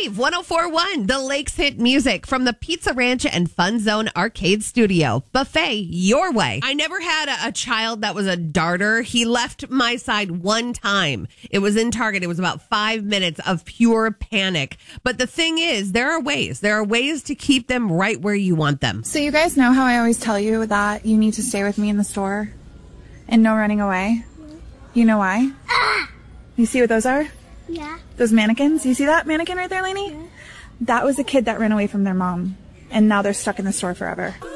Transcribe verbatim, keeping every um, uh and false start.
Wave one oh four point one, the Lakes hit music from the Pizza Ranch and Fun Zone Arcade Studio. Buffet your way. I never had a, a child that was a darter. He left my side one time. It was in Target. It was about five minutes of pure panic. But the thing is, there are ways. There are ways to keep them right where you want them. So you guys know how I always tell you that you need to stay with me in the store and no running away? You know why? Ah! You see what those are? Yeah. Those mannequins? You see that mannequin right there, Lainey? Yeah. That was a kid that ran away from their mom, and now they're stuck in the store forever.